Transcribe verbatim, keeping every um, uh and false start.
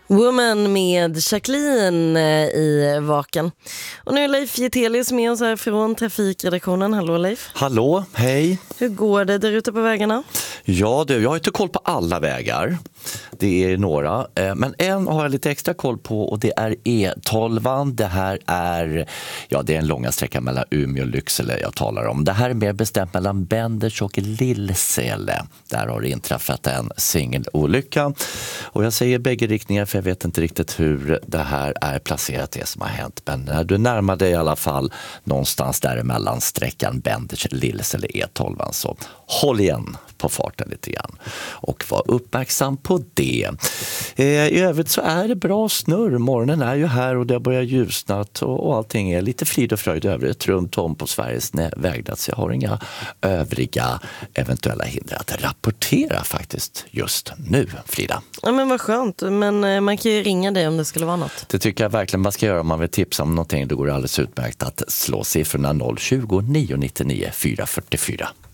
Woman med Jacqueline i Vaken. Och nu är Leif Getelius med oss här från trafikredaktionen. Hallå Leif. Hallå, hej. Hur går det där ute på vägarna? Ja du, jag har inte koll på alla vägar. Det är några, men en har jag lite extra koll på och det är E tolv. Det här är, ja det är en långa sträcka mellan Umeå och Lycksele jag talar om. Det här är mer bestämt mellan Benders och Lillsele. Där har det inträffat en singelolycka. Och jag säger bägge riktningar för jag vet inte riktigt hur det här är placerat det som har hänt. Men när du närmar dig i alla fall någonstans däremellan sträckan Benders-Lillsele E tolv så håll igen på farten lite grann och var uppmärksam på det. Eh, I övrigt så är det bra snurr. Morgonen är ju här och det börjar ljusnat och, och allting är lite frid och fröjd övrigt runt om på Sveriges vägnät. Så jag har inga övriga eventuella hinder att rapportera faktiskt just nu, Frida. Ja men vad skönt, men man kan ju ringa dig om det skulle vara något. Det tycker jag verkligen man ska göra om man vill tipsa om någonting. Då går det alldeles utmärkt att slå siffrorna noll tjugo, nio nittionio, fyra fyrtiofyra.